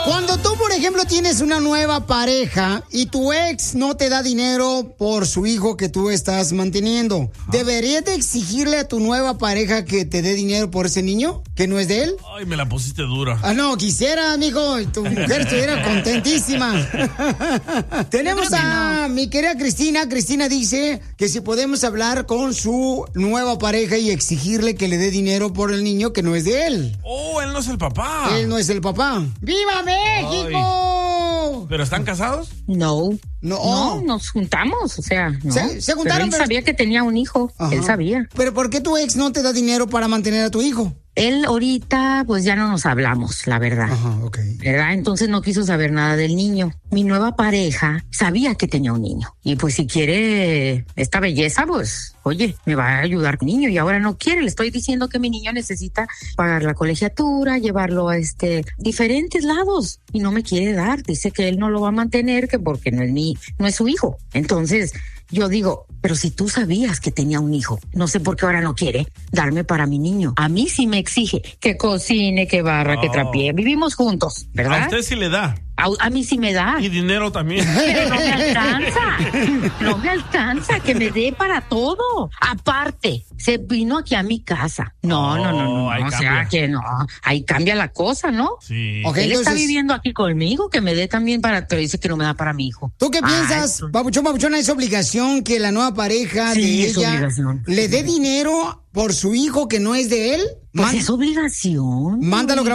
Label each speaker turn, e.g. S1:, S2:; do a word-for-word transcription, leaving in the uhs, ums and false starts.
S1: Cuando tú, por ejemplo, tienes una nueva pareja y tu ex no te da dinero por su hijo que tú estás manteniendo, ¿deberías de exigirle a tu nueva pareja que te dé dinero por ese niño que no es de él?
S2: Ay, me la pusiste dura.
S1: Ah, no, quisiera, amigo, tu mujer estuviera contentísima. Tenemos a mi querida Cristina. Cristina dice que si podemos hablar con su nueva pareja y exigirle que le dé dinero por el niño que no es de él.
S2: Oh, él no es el papá.
S1: Él no es el papá. ¡Viva México!
S2: Ay. ¿Pero están casados?
S3: No.
S1: No,
S3: no, nos juntamos, o sea, no.
S1: Se, se juntaron,
S3: pero él
S1: pero...
S3: sabía que tenía un hijo, Ajá. él sabía.
S1: ¿Pero por qué tu ex no te da dinero para mantener a tu hijo?
S3: Él ahorita, pues ya no nos hablamos, la verdad.
S1: Ajá, ok.
S3: ¿Verdad? Entonces no quiso saber nada del niño. Mi nueva pareja sabía que tenía un niño. Y pues si quiere esta belleza, pues, oye, me va a ayudar con el niño. Y ahora no quiere. Le estoy diciendo que mi niño necesita pagar la colegiatura, llevarlo a este diferentes lados. Y no me quiere dar. Dice que él no lo va a mantener, que porque no es mi, no es su hijo. Entonces, yo digo, pero si tú sabías que tenía un hijo, no sé por qué ahora no quiere darme para mi niño. A mí sí me exige que cocine, que barra, oh. que trapee. Vivimos juntos, ¿verdad?
S2: A usted sí le da.
S3: A, a mí sí me da.
S2: Y dinero también.
S3: Pero no me alcanza. No me alcanza, que me dé para todo. Aparte, se vino aquí a mi casa. No, oh, no, no, no. no o sea que no. Ahí cambia la cosa, ¿no?
S2: Sí.
S3: Okay, Él entonces... está viviendo aquí conmigo, que me dé también para... Pero dice que no me da para mi hijo.
S1: ¿Tú qué piensas, Ay, Papuchón, Papuchona? ¿Es obligación que la nueva pareja
S3: sí,
S1: de
S3: es
S1: ella
S3: obligación.
S1: le dé dinero por su hijo que no es de él?
S3: Pues Man... es obligación.
S1: Mándalo grabar.